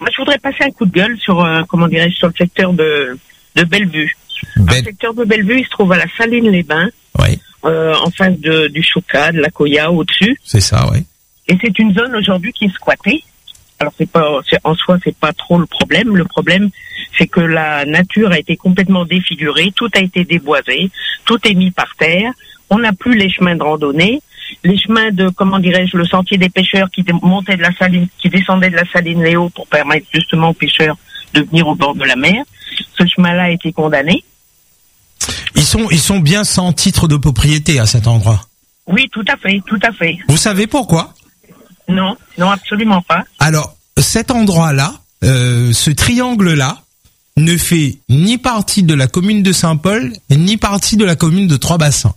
Moi, je voudrais passer un coup de gueule sur, sur le secteur de Bellevue. Le secteur de Bellevue, il se trouve à la Saline-les-Bains, oui. En face du Chouca, de la Coya, au-dessus. C'est ça, oui. Et c'est une zone aujourd'hui qui est squattée. Alors en soi, c'est pas trop le problème. Le problème, c'est que la nature a été complètement défigurée, tout a été déboisé, tout est mis par terre. On n'a plus les chemins de randonnée, les chemins de, le sentier des pêcheurs qui montaient de la Saline, qui descendaient de la Saline Léo pour permettre justement aux pêcheurs de venir au bord de la mer. Ce chemin-là a été condamné. Ils sont bien sans titre de propriété à cet endroit. Oui, tout à fait. Vous savez pourquoi? Non, absolument pas. Alors, cet endroit-là, ce triangle-là, ne fait ni partie de la commune de Saint-Paul, ni partie de la commune de Trois-Bassins.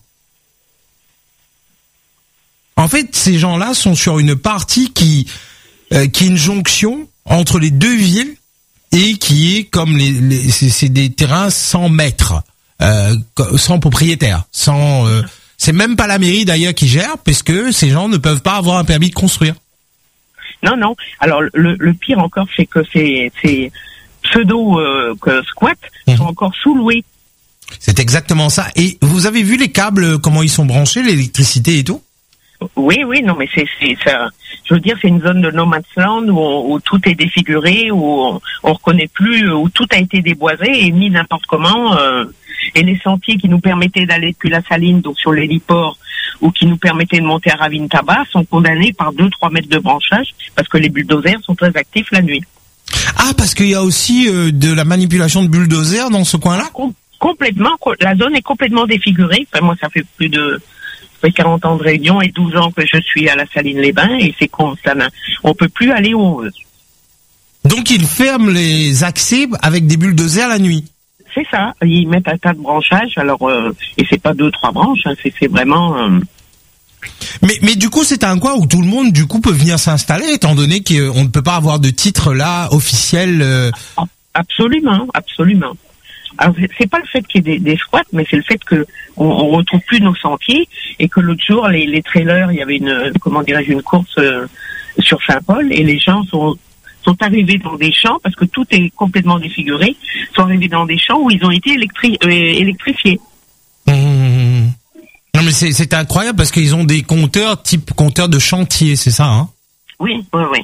En fait, ces gens-là sont sur une partie qui est une jonction entre les deux villes et qui est comme c'est des terrains sans maître, sans propriétaire, c'est même pas la mairie d'ailleurs qui gère, parce que ces gens ne peuvent pas avoir un permis de construire. Non. Alors le pire encore, c'est que ces pseudo squats sont encore sous-loués. C'est exactement ça. Et vous avez vu les câbles, comment ils sont branchés, l'électricité et tout? Oui, non, mais c'est ça. Je veux dire, c'est une zone de no man's land où tout est défiguré, où on reconnaît plus, où tout a été déboisé et mis n'importe comment. Et les sentiers qui nous permettaient d'aller depuis la Saline, donc sur l'héliport, ou qui nous permettaient de monter à Ravine-Tabac, sont condamnés par 2-3 mètres de branchage parce que les bulldozers sont très actifs la nuit. Ah, parce qu'il y a aussi de la manipulation de bulldozers dans ce coin-là? Complètement. La zone est complètement défigurée. Enfin, moi, ça fait 40 ans de réunion et 12 ans que je suis à la Saline-les-Bains et c'est on peut plus aller où on veut. Donc ils ferment les accès avec des bulldozers la nuit? C'est ça, ils mettent un tas de branchages, alors et c'est pas 2-3 branches, hein, c'est vraiment... Mais du coup, c'est un coin où tout le monde du coup peut venir s'installer, étant donné qu'on ne peut pas avoir de titre là officiel. Absolument. Alors c'est pas le fait qu'il y ait des squats, mais c'est le fait que on retrouve plus nos sentiers et que l'autre jour les trailers, il y avait une course sur Saint-Paul et les gens sont arrivés dans des champs parce que tout est complètement défiguré, sont arrivés dans des champs où ils ont été électrifiés. Non mais c'est incroyable parce qu'ils ont des compteurs type compteur de chantier, c'est ça, hein? Oui.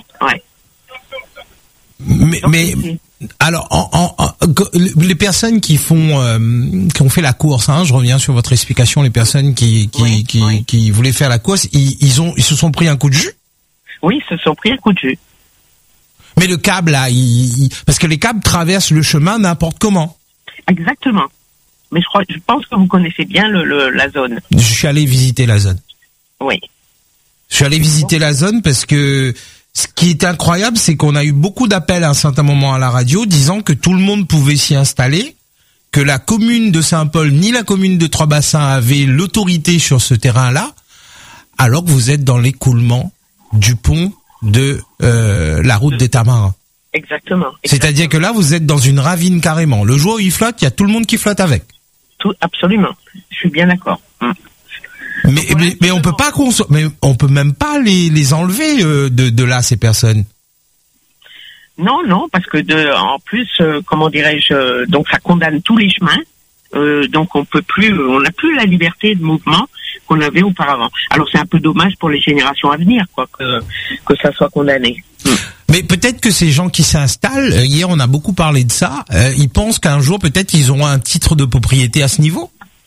Mais alors les personnes qui ont fait la course, hein, je reviens sur votre explication, les personnes qui voulaient faire la course, ils se sont pris un coup de jus? Oui, ils se sont pris un coup de jus. Mais le câble là, parce que les câbles traversent le chemin n'importe comment. Exactement. Mais je pense que vous connaissez bien la zone. Je suis allé visiter la zone. Oui. Je suis allé visiter la zone parce que ce qui est incroyable, c'est qu'on a eu beaucoup d'appels à un certain moment à la radio disant que tout le monde pouvait s'y installer, que la commune de Saint-Paul ni la commune de Trois-Bassins avaient l'autorité sur ce terrain-là, alors que vous êtes dans l'écoulement du pont de la route des Tamarins. Exactement. C'est-à-dire que là, vous êtes dans une ravine carrément. Le jour où il flotte, il y a tout le monde qui flotte avec. Absolument. Je suis bien d'accord. Mais on peut pas mais on peut même pas les enlever de là, ces personnes. Non, parce que en plus, donc ça condamne tous les chemins. Donc on n'a plus la liberté de mouvement qu'on avait auparavant. Alors c'est un peu dommage pour les générations à venir, que ça soit condamné. Mais peut-être que ces gens qui s'installent, hier on a beaucoup parlé de ça, ils pensent qu'un jour peut-être ils auront un titre de propriété à ce niveau.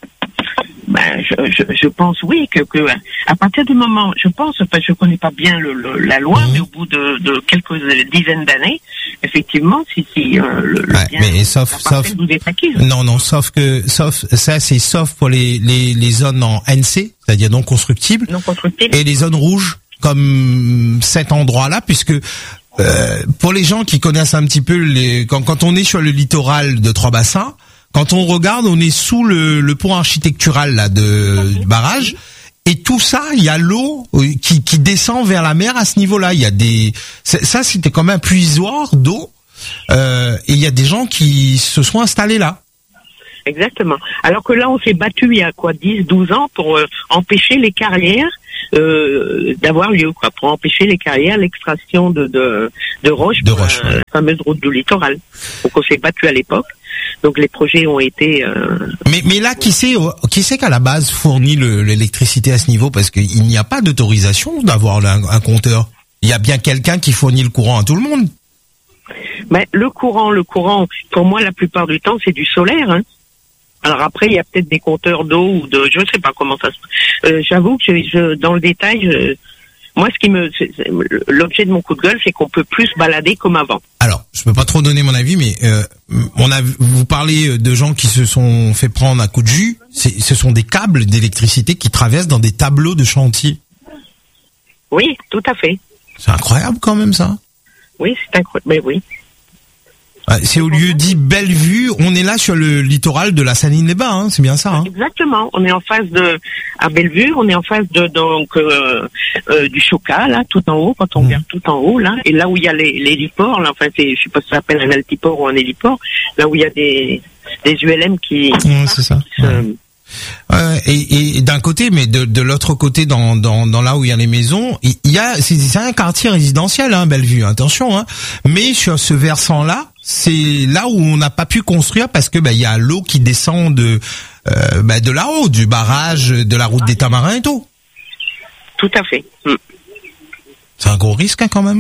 Je pense oui que à partir du moment, je connais pas bien la loi, mais au bout de quelques dizaines d'années, effectivement, si le bien, mais sauf vous êtes acquise. Non, sauf ça c'est sauf pour les zones en NC, c'est-à-dire non constructibles, et les zones rouges comme cet endroit-là, puisque pour les gens qui connaissent un petit peu quand on est sur le littoral de Trois-Bassins, quand on regarde, on est sous le pont architectural là du barrage, et tout ça, il y a l'eau qui descend vers la mer à ce niveau-là. Il y a ça c'était comme un puisoir d'eau, et il y a des gens qui se sont installés là. Exactement. Alors que là, on s'est battu il y a 10-12 ans pour empêcher les carrières d'avoir lieu, pour empêcher les carrières, l'extraction de roches, la fameuse route du littoral. Donc on s'est battu à l'époque. Donc les projets ont été. Mais là, qui c'est qu'à la base fournit l'électricité à ce niveau, parce qu'il n'y a pas d'autorisation d'avoir un compteur. Il y a bien quelqu'un qui fournit le courant à tout le monde. Mais le courant, pour moi, la plupart du temps, c'est du solaire. Hein. Alors après, il y a peut-être des compteurs d'eau ou je sais pas comment ça se. J'avoue que dans le détail, moi, l'objet de mon coup de gueule, c'est qu'on peut plus se balader comme avant. Alors, je peux pas trop donner mon avis, mais vous parlez de gens qui se sont fait prendre à coup de jus. Ce sont des câbles d'électricité qui traversent dans des tableaux de chantier. Oui, tout à fait. C'est incroyable quand même ça. Oui, c'est incroyable. Mais oui. C'est au lieu dit Bellevue, on est là sur le littoral de la Saline-les-Bains, hein, c'est bien ça. Hein. Exactement, on est en face à Bellevue, on est en face du Choca, là, tout en haut, quand on regarde tout en haut, là, et là où il y a l'héliport, là, enfin, je sais pas si ça s'appelle un altiport ou un héliport, là où il y a des ULM qui... Ouais, c'est ça. Et d'un côté, mais de l'autre côté, dans là où il y a les maisons, c'est un quartier résidentiel, hein, Bellevue, attention, hein. Mais sur ce versant-là, c'est là où on n'a pas pu construire parce que il y a l'eau qui descend de là-haut, du barrage, de la route des Tamarins et tout. Tout à fait. C'est un gros risque, hein, quand même.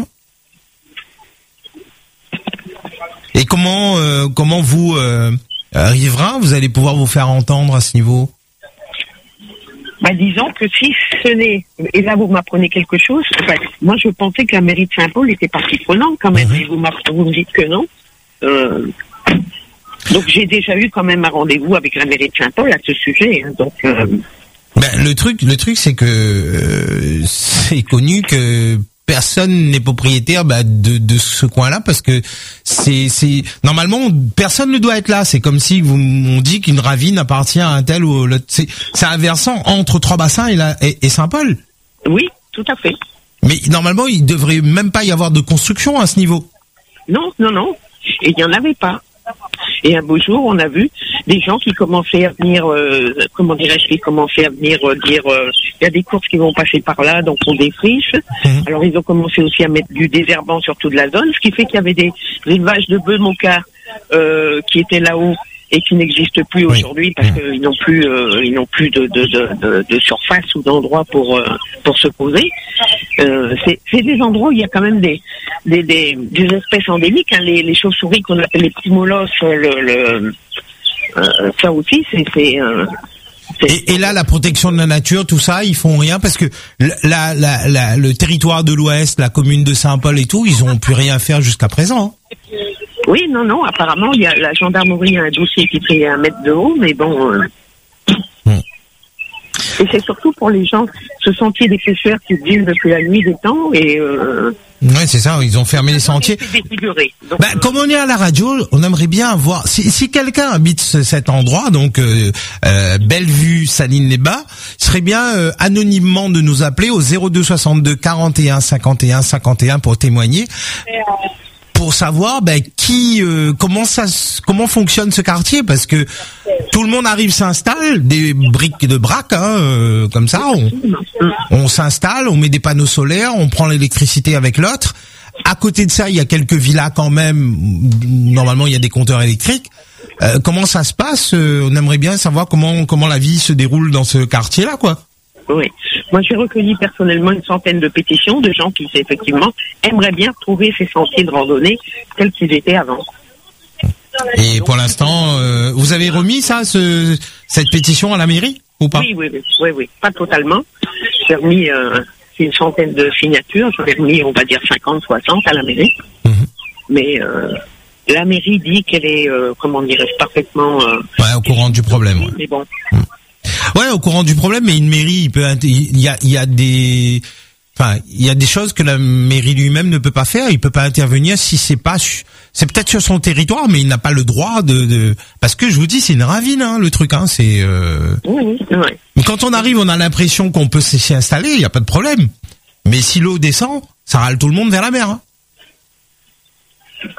Et comment vous riverains, vous allez pouvoir vous faire entendre à ce niveau? Disons que si ce n'est, et là vous m'apprenez quelque chose, moi je pensais que la mairie de Saint-Paul était partie prenante quand même, et vous me dites que non. Donc j'ai déjà eu quand même un rendez-vous avec la mairie de Saint-Paul à ce sujet. Hein, donc le truc c'est que c'est connu que personne n'est propriétaire de ce coin-là parce que c'est normalement personne ne doit être là. C'est comme si on dit qu'une ravine appartient à un tel ou l'autre. C'est un versant entre Trois-Bassins et Saint-Paul. Oui, tout à fait. Mais normalement, il devrait même pas y avoir de construction à ce niveau. Non. Et il n'y en avait pas. Et un beau jour, on a vu des gens qui commençaient à venir, dire, il y a des courses qui vont passer par là, donc on défriche. Alors ils ont commencé aussi à mettre du désherbant sur toute la zone, ce qui fait qu'il y avait des élevages de bœufs mocards qui étaient là-haut et qui n'existent plus aujourd'hui parce qu'ils n'ont plus de surface ou d'endroit pour se poser. C'est des endroits où il y a quand même des espèces endémiques, hein, les chauves-souris qu'on appelle les petits molosses, ça aussi et là, la protection de la nature, tout ça, ils font rien parce que le territoire de l'Ouest, la commune de Saint-Paul et tout, ils ont pu rien faire jusqu'à présent. Hein. Oui, non, apparemment, il y a la gendarmerie a un dossier qui fait 1 mètre de haut, mais bon. Et c'est surtout pour les gens, ce sentier des pêcheurs qui vivent depuis la nuit des temps et. Ouais, c'est ça. Ils ont fermé les sentiers. Donc, comme on est à la radio, on aimerait bien voir si quelqu'un habite cet endroit, donc Bellevue, Saline-les-Bains, serait bien anonymement de nous appeler au 02 62 41 51 51 pour témoigner. Pour savoir comment fonctionne ce quartier, parce que tout le monde arrive, s'installe, des briques de braque, hein, comme ça, on s'installe, on met des panneaux solaires, on prend l'électricité avec l'autre. À côté de ça, il y a quelques villas quand même. Normalement, il y a des compteurs électriques. Comment ça se passe? On aimerait bien savoir comment la vie se déroule dans ce quartier-là, quoi. Oui. Moi, j'ai recueilli personnellement une centaine de pétitions de gens qui, effectivement, aimeraient bien retrouver ces sentiers de randonnée tels qu'ils étaient avant. Et pour l'instant, vous avez remis cette pétition à la mairie ou pas? Oui. Pas totalement. J'ai remis une centaine de signatures. J'en ai remis, on va dire, 50, 60 à la mairie. Mais la mairie dit qu'elle est, parfaitement... au courant du problème. Ouais. Mais bon... Ouais, au courant du problème, mais une mairie, il y a des choses que la mairie lui-même ne peut pas faire. Il peut pas intervenir si c'est peut-être sur son territoire, mais il n'a pas le droit parce que je vous dis, c'est une ravine, hein, le truc, hein, c'est. Oui, c'est vrai. Mais quand on arrive, on a l'impression qu'on peut s'y installer, il y a pas de problème. Mais si l'eau descend, ça râle tout le monde vers la mer. Hein.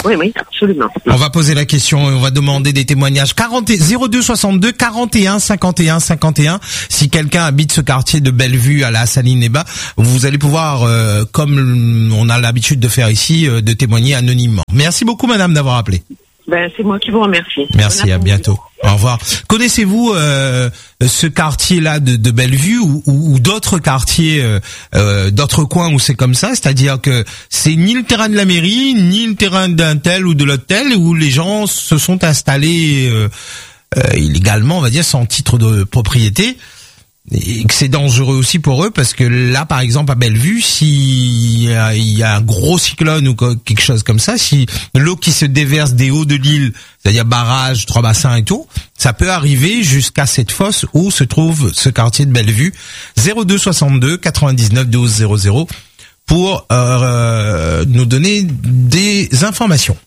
Oui, absolument. On va poser la question et on va demander des témoignages. 02 62 41 51 51. Si quelqu'un habite ce quartier de Bellevue à la Saline-et-Bas, vous allez pouvoir, comme on a l'habitude de faire ici, de témoigner anonymement. Merci beaucoup, madame, d'avoir appelé. C'est moi qui vous remercie. Merci, à bientôt. Au revoir. Connaissez-vous ce quartier-là de Bellevue ou d'autres quartiers, d'autres coins où c'est comme ça? C'est-à-dire que c'est ni le terrain de la mairie, ni le terrain d'un tel ou de l'autre tel, où les gens se sont installés illégalement, on va dire, sans titre de propriété. Et que c'est dangereux aussi pour eux parce que là, par exemple, à Bellevue, s'il y a un gros cyclone ou quelque chose comme ça, si l'eau qui se déverse des hauts de l'île, c'est-à-dire barrages, 3 bassins et tout, ça peut arriver jusqu'à cette fosse où se trouve ce quartier de Bellevue. 02 62 99 12 00 pour nous donner des informations.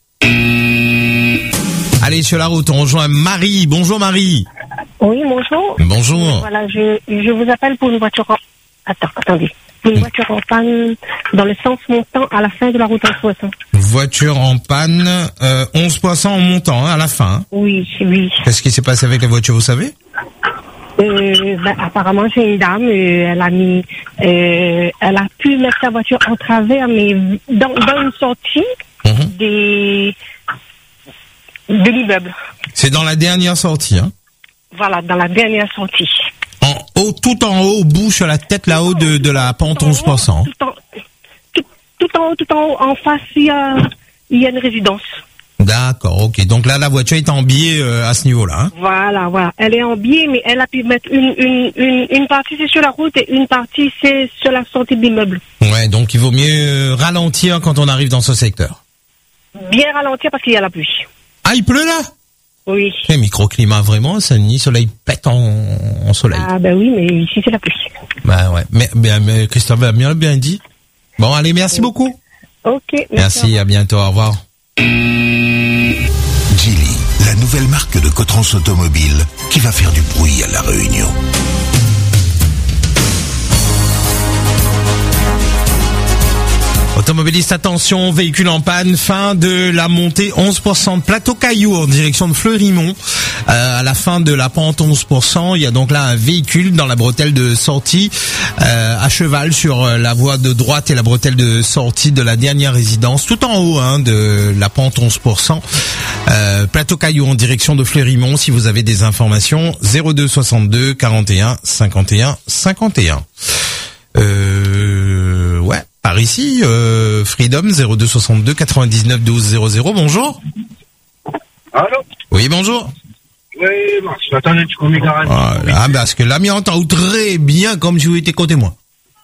Allez, sur la route, on rejoint Marie. Bonjour Marie. Oui, bonjour. Bonjour. Voilà, je vous appelle pour une voiture Pour une voiture en panne dans le sens montant à la fin de la route 11-Poisson. Voiture en panne, 11-Poisson en montant, à la fin. Hein. Oui. Qu'est-ce qui s'est passé avec la voiture, vous savez? Apparemment, c'est une dame, elle a pu mettre sa voiture en travers, mais dans une sortie de l'immeuble. C'est dans la dernière sortie, hein? Voilà, dans la dernière sortie. En haut, tout en haut, au bout, sur la tête là-haut de la pente 11%. Tout en haut, en face, il y a une résidence. D'accord, ok. Donc là, la voiture est en biais à ce niveau-là. Hein? Voilà. Elle est en biais, mais elle a pu mettre une partie, c'est sur la route, et une partie, c'est sur la sortie de l'immeuble. Ouais, donc il vaut mieux ralentir quand on arrive dans ce secteur. Bien ralentir parce qu'il y a la pluie. Ah, il pleut là? Oui. Et microclimat vraiment, c'est ni soleil pète en soleil. Ah oui, mais ici c'est la pluie. Bah ouais, mais Christophe a bien dit. Bon, allez, merci beaucoup. Ok. Merci, à bientôt, au revoir. Geely, la nouvelle marque de Cotrans Automobile qui va faire du bruit à La Réunion. Automobiliste, attention, véhicule en panne, fin de la montée 11% de Plateau Caillou en direction de Fleurimont. À la fin de la pente 11%, il y a donc là un véhicule dans la bretelle de sortie à cheval sur la voie de droite et la bretelle de sortie de la dernière résidence, tout en haut de la pente 11%. Plateau Caillou en direction de Fleurimont. Si vous avez des informations, 02 62 41 51 51. Ouais. Par ici, Freedom 02 62 99 12 00. Bonjour. Allô? Oui, bonjour. Oui, je m'attendais, tu connais garantie. Ah, parce que l'ami entend très bien comme si vous étiez côté moi.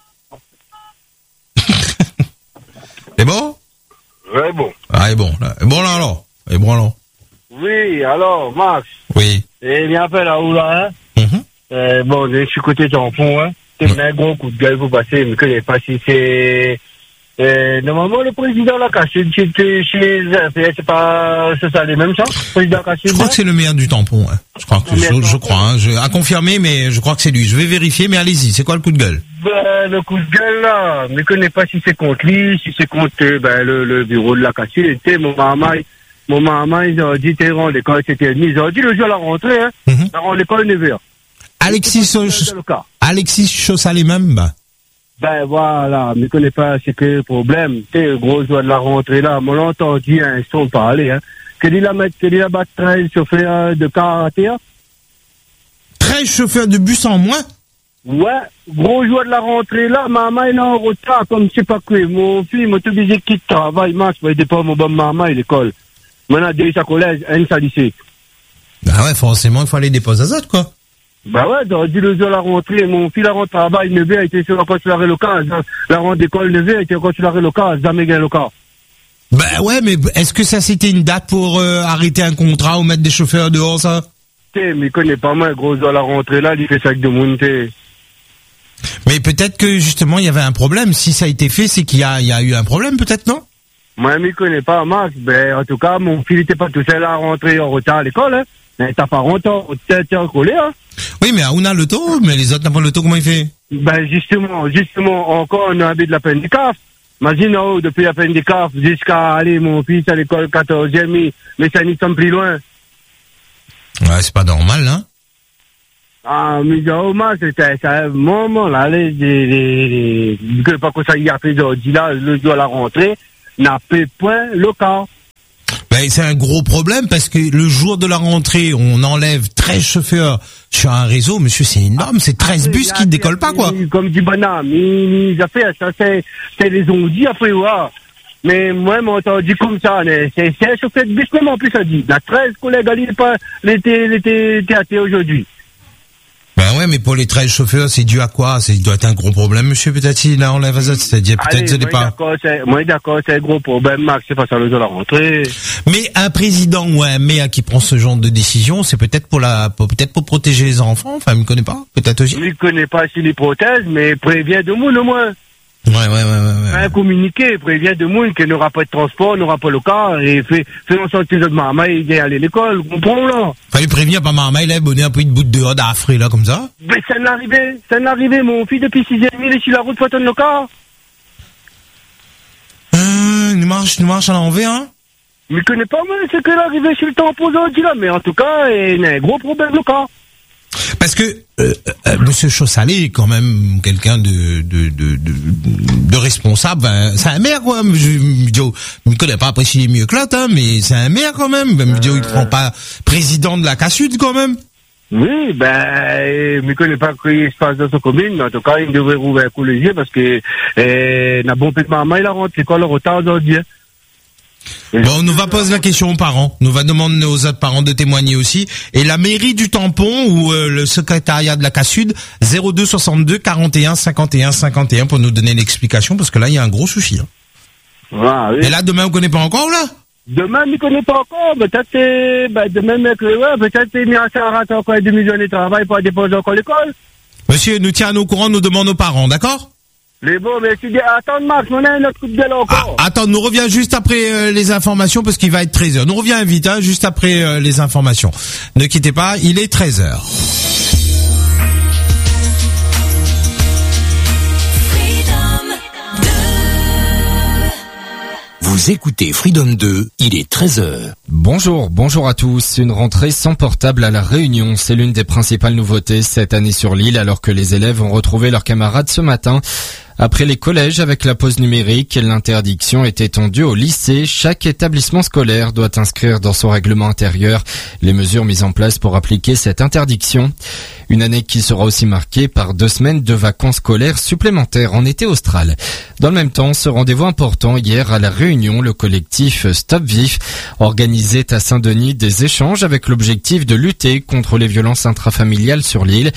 C'est bon? Ouais, bon. Ah, est bon. Là. Bon, là, alors. Et bon, alors. Oui, alors, Max. Oui. Et bien fait là où là, hein? Bon, je suis côté tampon, hein. C'est un gros coup de gueule pour passer, mais que je ne sais pas si c'est... normalement, le président l'a caché chez c'est pas... C'est ça, les mêmes choses? Président caché. Je crois que c'est le maire du tampon, hein. Je crois hein. À confirmer, mais je crois que c'est lui. Je vais vérifier, mais allez-y. C'est quoi le coup de gueule? Le coup de gueule, là, mais je ne sais pas si c'est contre lui, si c'est contre, le bureau de la caché. Tu sais, mon maman, ils ont dit, t'es rend l'école, c'était ennemi. Ils ont dit le jour à la rentrée, hein. La rend l'école 9h. Alexis Chaussal même, bah. Voilà, mais je connais pas c'est que le problème. Tu sais, le gros jour de la rentrée là, on l'a entendu un son parler, hein. Que dit la 13 chauffeurs de car arrêtés, hein. 13 chauffeurs de bus en moins? Ouais, gros jour de la rentrée là, maman est en retard, comme je sais pas quoi. Mon fils m'a obligé de quitter le travail, Max, il dépend mon bon maman à l'école. Maintenant, déjà collège, un lycée. Bah ouais, forcément, il faut aller déposer à Zot, quoi. Bah ouais, j'aurais dit le jour de la rentrée, mon fils la rentre travail, 9h, était sur la consulat locale, la rentre d'école 9h, était consulat local, jamais gagné le cas. Bah ouais, mais est-ce que ça c'était une date pour arrêter un contrat ou mettre des chauffeurs dehors, ça? Mais connais pas moi, gros jour de la rentrée là, il fait ça avec de monter. Mais peut-être que justement il y avait un problème. Si ça a été fait, c'est qu'il y a eu un problème, peut-être, non? Moi, je connais pas Max. En tout cas, mon fils n'était pas tout seul à rentrer en retard à l'école, hein. Mais t'as pas rentré en collé, hein. Oui, mais on a le taux, mais les autres n'ont pas le taux, comment il fait? Justement, encore, on a habité de la peine du CAF. Imagine, depuis la fin des caves, jusqu'à aller mon fils à l'école 14e, mais ça n'y sommes plus loin. Ouais, c'est pas normal, hein? Ah, mais c'était un moment, là, que pas que ça y a fait aujourd'hui, là, le jour à la rentrée, n'a pas point le cas. Ben, c'est un gros problème parce que le jour de la rentrée, on enlève 13 chauffeurs sur un réseau. Monsieur, c'est énorme. C'est 13 bus qui ne décollent pas, quoi. Comme du banane. Ils ont fait ça, c'est les ondits après, ouais. Mais moi, moi, t'as dit comme ça, c'est un chauffeur de bus, même en plus, ça dit. Il y a 13 collègues, l'été théâtre aujourd'hui. Ben ouais, mais pour les 13 chauffeurs, c'est dû à quoi? Il doit être un gros problème, monsieur, peut-être, il enlève ça, c'est-à-dire, peut-être, ça n'est pas. Moi, d'accord, c'est un gros problème, Max, c'est pas ça le jour de la rentrée. Mais un président ou un maire qui prend ce genre de décision, c'est peut-être pour protéger les enfants, enfin, il me connaît pas, peut-être aussi. Il connaît pas s'il les protège, mais prévient de nous, au moins. Ouais. Un communiqué, prévient de monde qu'il n'aura pas de transport, n'aura pas le car, et fait en sorte que notre maman, il est allé à l'école, comprends, là. Fallait prévenir pas maman, il a abonné un peu de bout de dehors d'affré, là, comme ça. Mais ça n'est arrivé, mon fils, depuis 6h30, il est sur la route, faut attendre le car. Nous marche à l'envers, hein. Mais il connaît pas, moi, c'est qu'il est arrivé sur le temps aujourd'hui, là, mais en tout cas, il y a un gros problème, le car. Parce que Monsieur Chaussalet est quand même quelqu'un de responsable. Ben, c'est un maire, quoi. Je me connais pas apprécier mieux que l'autre, hein, mais c'est un maire quand même. Ben, il ne prend pas président de la Cassud quand même. Oui, mais il ne connaît pas ce qui se passe dans sa commune, mais en tout cas, il devrait rouvrir un coup les yeux parce que n'a bon peu de maman, il a rentré l'école en retard aujourd'hui. Bon, on nous va poser la question aux parents. Nous va demander aux autres parents de témoigner aussi. Et la mairie du Tampon ou le secrétariat de la Cassud, 02 62 41 51 51 pour nous donner l'explication parce que là, il y a un gros souci. Hein. Ah, oui. Et là, demain, on connaît pas encore, là? Demain, il ne connaît pas encore. Peut-être, demain, peut-être, il y a encore une demi-journée de travail pour déposer encore l'école. Monsieur, nous tiens au courant, nous demandons aux parents, d'accord? Les beaux, mais tu dis, attends, Max, on a un autre coup de gueule encore. Attends, nous revient juste après les informations parce qu'il va être 13h. Nous revient vite, hein, juste après les informations. Ne quittez pas, il est 13h. Vous écoutez Freedom 2, il est 13h. Bonjour à tous. Une rentrée sans portable à La Réunion, c'est l'une des principales nouveautés cette année sur l'île alors que les élèves ont retrouvé leurs camarades ce matin. Après les collèges avec la pause numérique, l'interdiction est étendue au lycée. Chaque établissement scolaire doit inscrire dans son règlement intérieur les mesures mises en place pour appliquer cette interdiction. Une année qui sera aussi marquée par 2 semaines de vacances scolaires supplémentaires en été austral. Dans le même temps, ce rendez-vous important hier à La Réunion, le collectif Stop Vif organisait à Saint-Denis des échanges avec l'objectif de lutter contre les violences intrafamiliales sur l'île.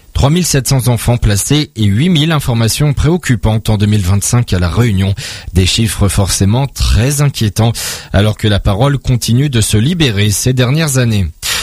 3700 enfants placés et 8000 informations préoccupantes en 2025 à La Réunion. Des chiffres forcément très inquiétants alors que la parole continue de se libérer ces dernières années.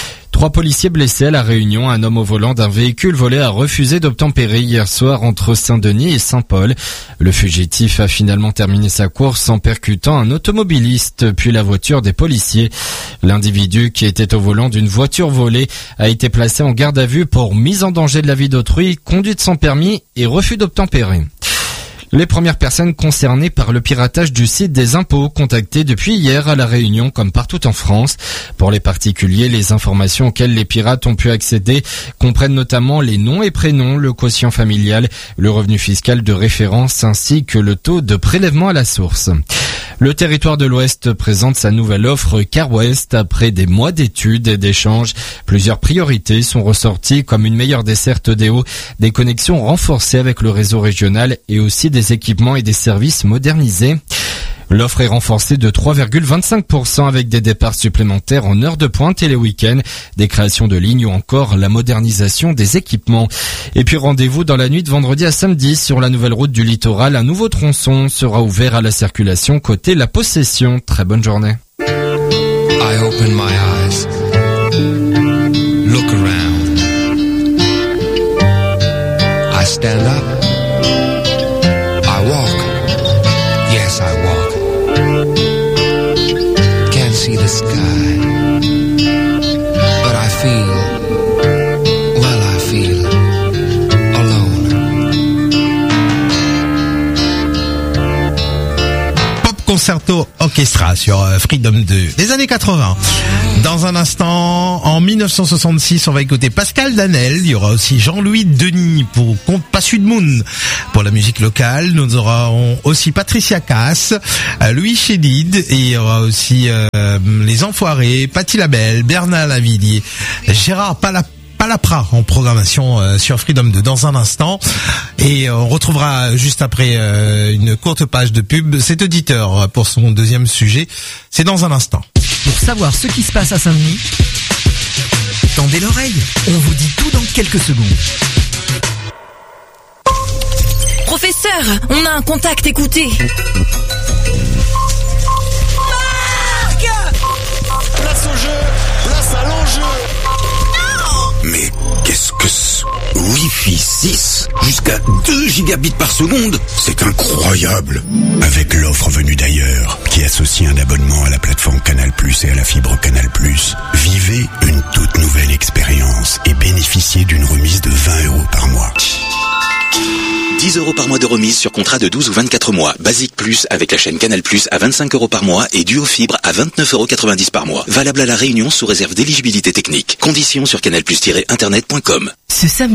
3 policiers blessés à La Réunion. Un homme au volant d'un véhicule volé a refusé d'obtempérer hier soir entre Saint-Denis et Saint-Paul. Le fugitif a finalement terminé sa course en percutant un automobiliste puis la voiture des policiers. L'individu qui était au volant d'une voiture volée a été placé en garde à vue pour mise en danger de la vie d'autrui, conduite sans permis et refus d'obtempérer. Les premières personnes concernées par le piratage du site des impôts contactées depuis hier à La Réunion comme partout en France. Pour les particuliers, les informations auxquelles les pirates ont pu accéder comprennent notamment les noms et prénoms, le quotient familial, le revenu fiscal de référence ainsi que le taux de prélèvement à la source. Le territoire de l'Ouest présente sa nouvelle offre Car West après des mois d'études et d'échanges. Plusieurs priorités sont ressorties comme une meilleure desserte EDO, des connexions renforcées avec le réseau régional et aussi des équipements et des services modernisés. L'offre est renforcée de 3,25% avec des départs supplémentaires en heures de pointe et les week-ends, des créations de lignes ou encore la modernisation des équipements. Et puis rendez-vous dans la nuit de vendredi à samedi sur la nouvelle route du littoral. Un nouveau tronçon sera ouvert à la circulation côté La Possession. Très bonne journée. I open my eyes. Look around. I stand up. I walk. Yes, I walk. Can't see the sky, but I feel alone. Concerto Orchestra sur Freedom 2 des années 80. Dans un instant, en 1966, on va écouter Pascal Danel. Il y aura aussi Jean-Louis Denis pour Compte Pas Sud Moon pour la musique locale. Nous aurons aussi Patricia Cass, Louis Chédid, et il y aura aussi Les Enfoirés, Patti Labelle, Bernard Lavillier, Gérard Palapra en programmation sur Freedom 2 dans un instant. Et on retrouvera juste après une courte page de pub cet auditeur pour son deuxième sujet. C'est dans un instant. Pour savoir ce qui se passe à Saint-Denis, tendez l'oreille, on vous dit tout dans quelques secondes. Professeur, on a un contact, écoutez. Marc! Place au jeu, place à l'enjeu. Mais qu'est-ce que c'est? Wi-Fi 6 jusqu'à 2 gigabits par seconde, c'est incroyable. Avec l'offre venue d'ailleurs, qui associe un abonnement à la plateforme Canal+ et à la fibre Canal+, vivez une toute nouvelle expérience et bénéficiez d'une remise de 20 € par mois. 10 € par mois de remise sur contrat de 12 ou 24 mois. Basique Plus avec la chaîne Canal+ à 25 € par mois et Duo Fibre à 29,90 € par mois. Valable à La Réunion sous réserve d'éligibilité technique. Conditions sur canalplus-internet.com. Ce samedi